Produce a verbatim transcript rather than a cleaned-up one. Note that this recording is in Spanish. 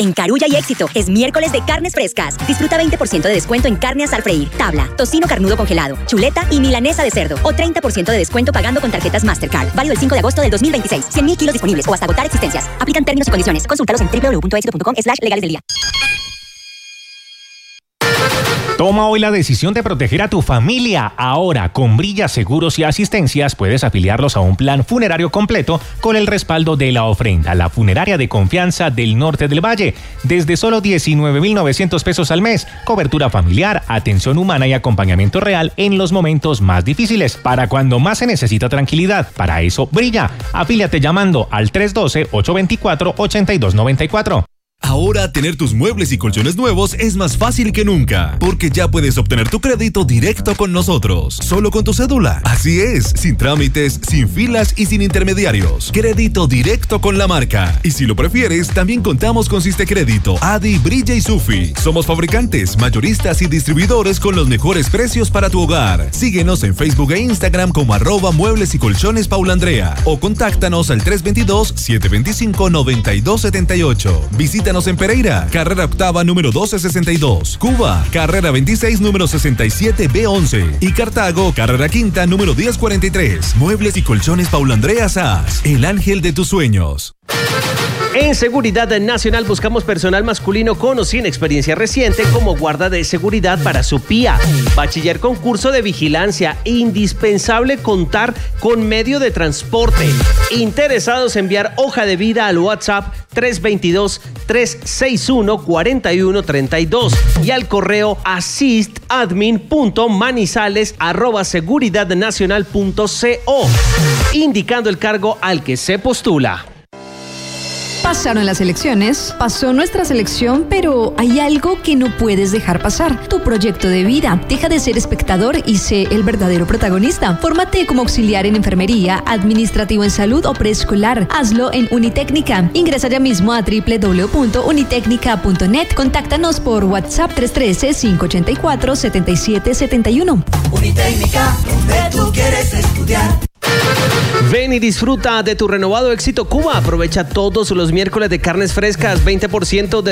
En Carulla y Éxito es miércoles de carnes frescas. Disfruta veinte por ciento de descuento en carne asar freír, tabla, tocino carnudo congelado, chuleta y milanesa de cerdo. O treinta por ciento de descuento pagando con tarjetas Mastercard. Válido el cinco de agosto del dos mil veintiséis. cien mil kilos disponibles o hasta agotar existencias. Aplican términos y condiciones. Consúltalos en doble u doble u doble u punto éxito punto com slash legales del día. Toma hoy la decisión de proteger a tu familia. Ahora, con Brilla Seguros y Asistencias, puedes afiliarlos a un plan funerario completo con el respaldo de La Ofrenda, la funeraria de confianza del norte del Valle. Desde solo diecinueve mil novecientos pesos al mes. Cobertura familiar, atención humana y acompañamiento real en los momentos más difíciles. Para cuando más se necesita tranquilidad. Para eso, brilla. Afíliate llamando al tres uno dos, ocho dos cuatro, ocho dos nueve cuatro. Ahora tener tus muebles y colchones nuevos es más fácil que nunca, porque ya puedes obtener tu crédito directo con nosotros, solo con tu cédula. Así es, sin trámites, sin filas y sin intermediarios. Crédito directo con la marca. Y si lo prefieres, también contamos con Siste Crédito, Adi, Brilla y Sufi. Somos fabricantes, mayoristas y distribuidores con los mejores precios para tu hogar. Síguenos en Facebook e Instagram como arroba muebles y colchones Paula Andrea o contáctanos al tres dos dos, siete dos cinco, nueve dos siete ocho. Visítanos en Pereira, carrera octava número doce sesenta y dos, Cuba, carrera veintiséis número sesenta y siete B once y Cartago, carrera quinta número diez cuarenta y tres. Muebles y colchones Paula Andrea Sass, el ángel de tus sueños. En Seguridad Nacional buscamos personal masculino con o sin experiencia reciente como guarda de seguridad para su P I A. Bachiller con curso de vigilancia. Indispensable contar con medio de transporte. Interesados en enviar hoja de vida al WhatsApp tres dos dos, tres seis uno, cuatro uno tres dos y al correo assistadmin punto manizales arroba seguridadnacional punto co, indicando el cargo al que se postula. Pasaron las elecciones, pasó nuestra selección, pero hay algo que no puedes dejar pasar: tu proyecto de vida. Deja de ser espectador y sé el verdadero protagonista. Fórmate como auxiliar en enfermería, administrativo en salud o preescolar. Hazlo en Unitécnica. Ingresa ya mismo a doble u doble u doble u punto unitecnica punto net. Contáctanos por WhatsApp tres uno tres, cinco ocho cuatro, siete siete siete uno. Unitécnica, donde tú quieres estudiar. Ven y disfruta de tu renovado Éxito Cuba. Aprovecha todos los miércoles de carnes frescas, veinte por ciento de